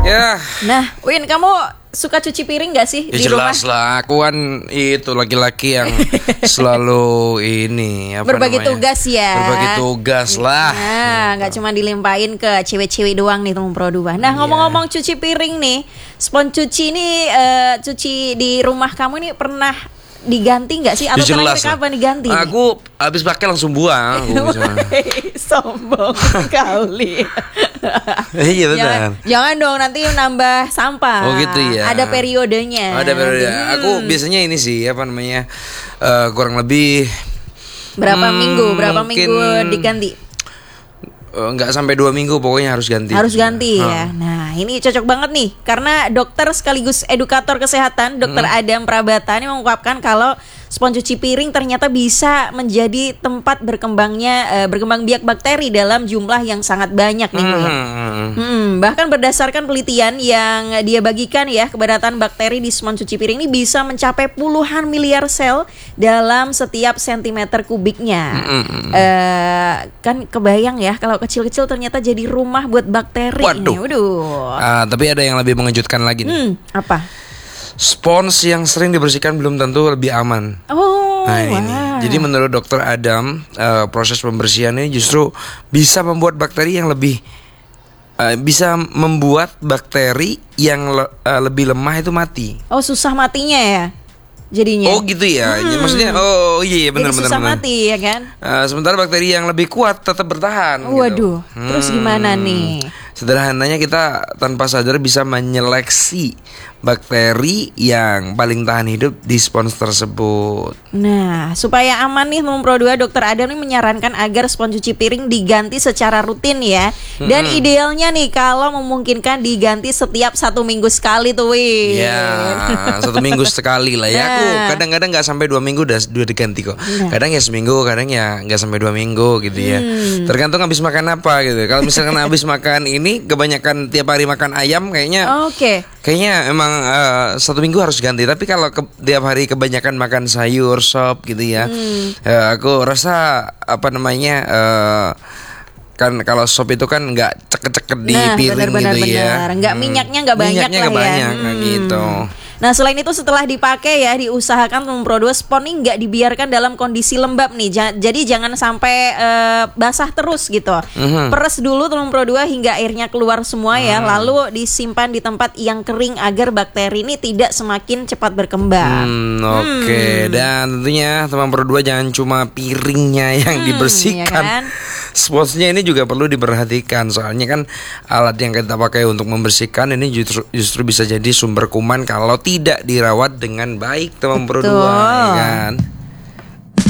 Ya. Nah, Win, kamu suka cuci piring gak sih Ya di rumah? jelas lah, aku kan itu laki-laki yang selalu ini Berbagi tugas ya. Berbagi tugas lah. Nah, nggak cuma dilimpahin ke cewek-cewek doang nih teman Pro 2. Nah, ngomong-ngomong cuci piring nih, spons cuci nih, cuci di rumah kamu nih pernah diganti nggak sih? Atau Ya jelas terakhir kapan lah. diganti? Aku habis pakai langsung buang. Sombong sekali. Iya benar. Jangan dong, nanti nambah sampah. Oh gitu ya. Ada periodenya. Ada periode. Aku biasanya ini sih kurang lebih Berapa minggu mungkin diganti? nggak sampai 2 minggu pokoknya harus ganti. Harus ganti ya. Nah, ini cocok banget nih karena dokter sekaligus edukator kesehatan Dr. Adam Prabata ini mengungkapkan kalau spons cuci piring ternyata bisa menjadi tempat berkembang biak bakteri dalam jumlah yang sangat banyak nih. Bahkan berdasarkan penelitian yang dia bagikan ya, keberadaan bakteri di spons cuci piring ini bisa mencapai puluhan miliar sel dalam setiap sentimeter kubiknya. Kan kebayang ya kalau kecil-kecil ternyata jadi rumah buat bakteri. Waduh. Tapi ada yang lebih mengejutkan lagi nih. Apa? Spons yang sering dibersihkan belum tentu lebih aman. Nah ini. Jadi menurut Dokter Adam, proses pembersihan ini justru bisa membuat bakteri yang lebih lebih lemah itu mati. Oh, susah matinya ya jadinya. Oh gitu ya. Maksudnya iya benar. Susah mati ya kan. Sementara bakteri yang lebih kuat tetap bertahan. Waduh. Gitu. Terus gimana nih? Sederhananya kita tanpa sadar bisa menyeleksi bakteri yang paling tahan hidup di spons tersebut. Nah, supaya aman nih teman Pro 2, Dr. Adam nih menyarankan agar spons cuci piring diganti secara rutin ya. Dan idealnya nih kalau memungkinkan diganti setiap 1 minggu sekali tuh, Win. Ya, 1 minggu sekali lah ya. Aku kadang-kadang nggak sampai 2 minggu udah diganti kok. Kadang ya seminggu, kadang ya nggak sampai 2 minggu gitu ya. Tergantung habis makan apa gitu. Kalau misalkan habis makan ini kebanyakan tiap hari makan ayam kayaknya. Kayaknya emang 1 minggu harus ganti. Tapi kalau tiap hari kebanyakan makan sayur, sop gitu ya, aku rasa kan kalau sop itu kan nggak ceket-ceket di piring gitu ya. Nggak minyaknya nggak banyak lah ya. Gitu. Nah, selain itu setelah dipakai ya diusahakan teman Pro 2 spons ini nggak dibiarkan dalam kondisi lembab nih. Jadi jangan sampai basah terus gitu. Peres dulu teman Pro 2 hingga airnya keluar semua ya. Lalu disimpan di tempat yang kering agar bakteri ini tidak semakin cepat berkembang. Oke. Dan tentunya teman Pro 2 jangan cuma piringnya yang dibersihkan. Ya kan? Sponsnya ini juga perlu diperhatikan. Soalnya kan alat yang kita pakai untuk membersihkan ini justru bisa jadi sumber kuman kalau tidak dirawat dengan baik teman Pro 2 ya kan.